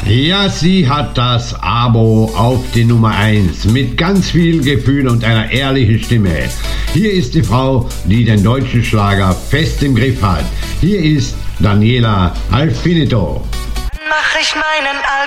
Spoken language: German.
Ja, sie hat das Abo auf die Nummer 1 mit ganz viel Gefühl und einer ehrlichen Stimme. Hier ist die Frau, die den deutschen Schlager fest im Griff hat. Hier ist Daniela Alfinito. Mach ich meinen